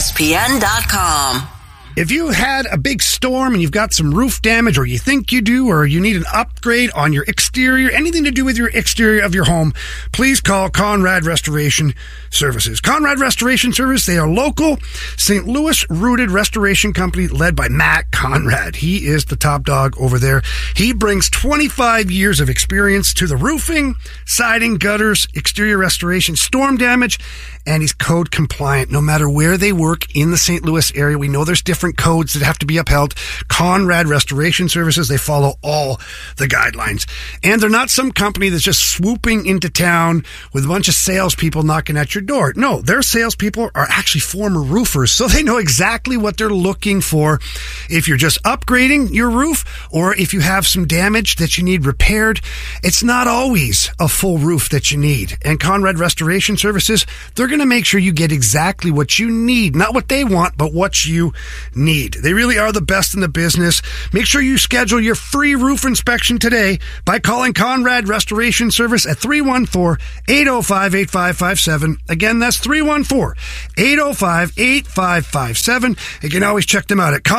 101ESPN.com. If you had a big storm and you've got some roof damage, or you think you do, or you need an upgrade on your exterior, anything to do with your exterior of your home, please call Conrad Restoration Services. Conrad Restoration Service, they are local, St. Louis-rooted restoration company led by Matt Conrad. He is the top dog over there. He brings 25 years of experience to the roofing, siding, gutters, exterior restoration, storm damage, and he's code compliant no matter where they work in the St. Louis area. We know there's different codes that have to be upheld. Conrad Restoration Services, they follow all the guidelines. And they're not some company that's just swooping into town with a bunch of salespeople knocking at your door. No, their salespeople are actually former roofers, so they know exactly what they're looking for. If you're just upgrading your roof, or if you have some damage that you need repaired, it's not always a full roof that you need. And Conrad Restoration Services, they're going to make sure you get exactly what you need. Not what they want, but what you need. They really are the best in the business. Make sure you schedule your free roof inspection today by calling Conrad Restoration Service at 314-805-8557. Again, that's 314-805-8557. You can always check them out at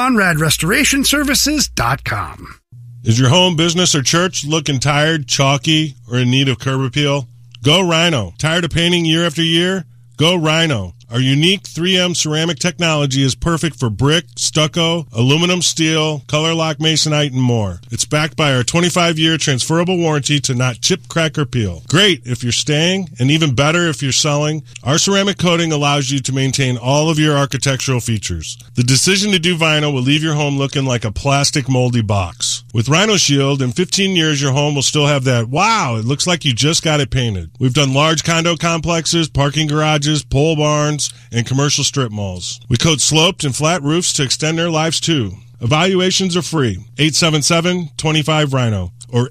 ConradRestorationServices.com. Is your home, business, or church looking tired, chalky, or in need of curb appeal? Go Rhino. Tired of painting year after year? Go Rhino. Our unique 3M ceramic technology is perfect for brick, stucco, aluminum, steel, color lock, masonite, and more. It's backed by our 25-year transferable warranty to not chip, crack, or peel. Great if you're staying, and even better if you're selling. Our ceramic coating allows you to maintain all of your architectural features. The decision to do vinyl will leave your home looking like a plastic moldy box. With Rhino Shield, in 15 years, your home will still have that, wow, it looks like you just got it painted. We've done large condo complexes, parking garages, pole barns, and commercial strip malls. We coat sloped and flat roofs to extend their lives too. Evaluations are free. 877-25-RHINO or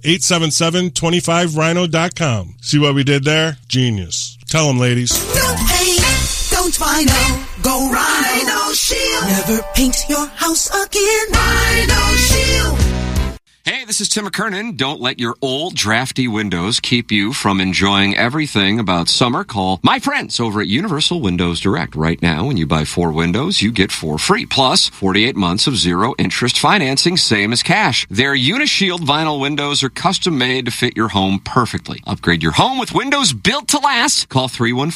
877-25rhino.com. See what we did there? Genius. Tell them, ladies. Don't paint, don't vinyl. Go Rhino Shield. Never paint your house again. Rhino Shield. Hey, this is Tim McKernan. Don't let your old, drafty windows keep you from enjoying everything about summer. Call my friends over at Universal Windows Direct. Right now, when you buy 4 windows, you get 4 free. Plus, 48 months of zero-interest financing, same as cash. Their Unishield vinyl windows are custom-made to fit your home perfectly. Upgrade your home with windows built to last. Call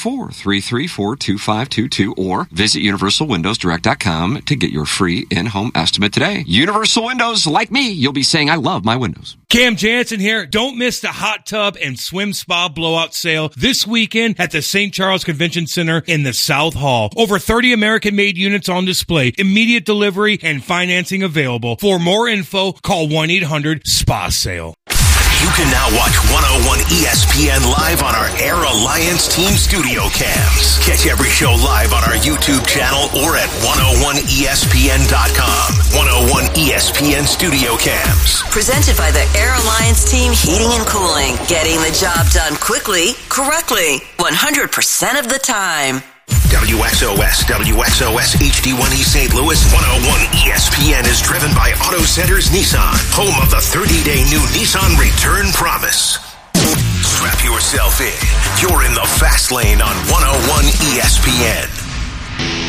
314-334-2522 or visit UniversalWindowsDirect.com to get your free in-home estimate today. Universal Windows, like me, you'll be saying, I love my windows. Cam Jansen here. Don't miss the hot tub and swim spa blowout sale this weekend at the St. Charles Convention Center in the South Hall. Over 30 American-made units on display, immediate delivery, and financing available. For more info, call 1-800-SPA-SALE. You can now watch 101 ESPN live on our Air Alliance Team Studio Cams. Catch every show live on our YouTube channel or at 101ESPN.com. 101 ESPN Studio Cams. Presented by the Air Alliance Team Heating and Cooling. Getting the job done quickly, correctly, 100% of the time. WXOS HD1E St. Louis 101 ESPN is driven by Auto Centers Nissan, home of the 30-day new Nissan Return Promise. Strap yourself in. You're in the fast lane on 101 ESPN.